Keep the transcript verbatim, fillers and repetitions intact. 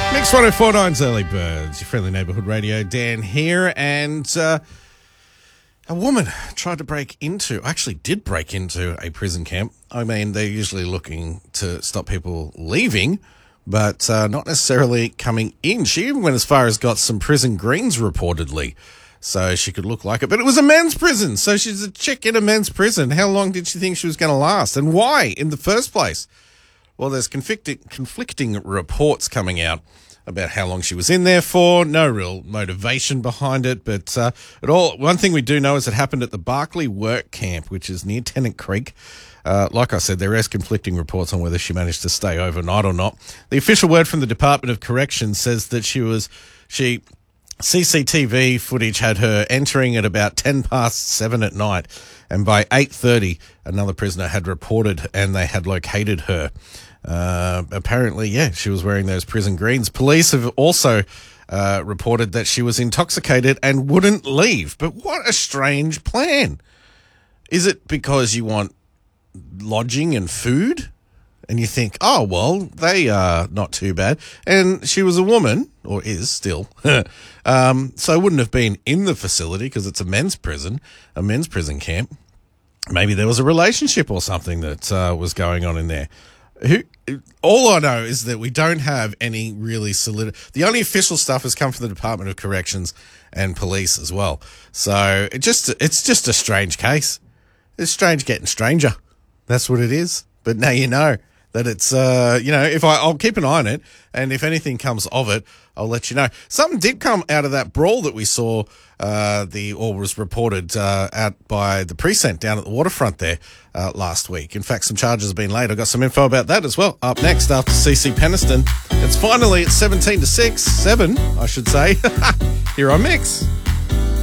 Mix one oh four point nine's Early Birds, your friendly neighbourhood radio. Dan here, and uh, a woman tried to break into, actually did break into a prison camp. I mean, they're usually looking to stop people leaving, but uh, not necessarily coming in. She even went as far as got some prison greens reportedly, so she could look like it. But it was a men's prison, so she's a chick in a men's prison. How long did she think she was going to last, and why in the first place? Well, there's conflicting, conflicting reports coming out about how long she was in there for. No real motivation behind it, but uh, it all. One thing we do know is it happened at the Barclay Work Camp, which is near Tennant Creek. Uh, like I said, there is conflicting reports on whether she managed to stay overnight or not. The official word from the Department of Corrections says that she was she. C C T V footage had her entering at about ten past seven at night, and by eight thirty, another prisoner had reported and they had located her. Uh, apparently, yeah, she was wearing those prison greens. Police have also uh, reported that she was intoxicated and wouldn't leave. But what a strange plan. Is it because you want lodging and food? And you think, oh, well, they are not too bad. And she was a woman, or is still, um, so wouldn't have been in the facility because it's a men's prison, a men's prison camp. Maybe there was a relationship or something that uh, was going on in there. Who? All I know is that we don't have any really solid. The only official stuff has come from the Department of Corrections and police as well. So it just it's just a strange case. It's strange getting stranger. That's what it is. But now you know that it's, uh, you know, if I, I'll keep an eye on it, and if anything comes of it, I'll let you know. Something did come out of that brawl that we saw, uh, the, or was reported, uh, out by the precinct down at the waterfront there, uh, last week. In fact, some charges have been laid. I've got some info about that as well. Up next after C C Peniston. It's finally at seventeen to six, seven, I should say, here on Mix.